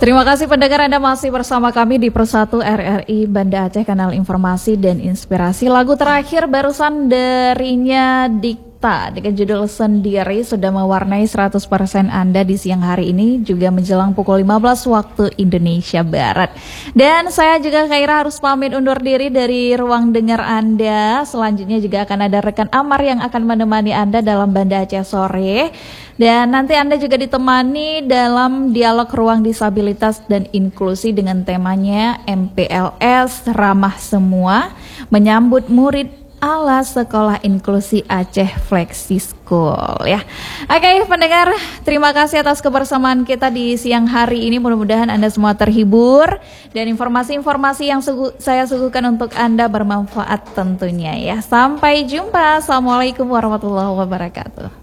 Terima kasih pendengar, Anda masih bersama kami di Persatu RRI Banda Aceh, kanal informasi dan inspirasi. Lagu terakhir barusan darinya Dikta dengan judul Sendiri sudah mewarnai 100% Anda di siang hari ini, juga menjelang pukul 15 waktu Indonesia Barat. Dan saya juga Khaira harus pamit undur diri dari ruang dengar Anda. Selanjutnya juga akan ada rekan Amar yang akan menemani Anda dalam Banda Aceh Sore. Dan nanti Anda juga ditemani dalam dialog ruang disabilitas dan inklusi dengan temanya MPLS Ramah Semua, menyambut murid ala Sekolah Inklusi Aceh Flexi School ya. Oke pendengar, terima kasih atas kebersamaan kita di siang hari ini. Mudah-mudahan Anda semua terhibur dan informasi-informasi yang saya suguhkan untuk Anda bermanfaat tentunya ya. Sampai jumpa. Assalamualaikum warahmatullahi wabarakatuh.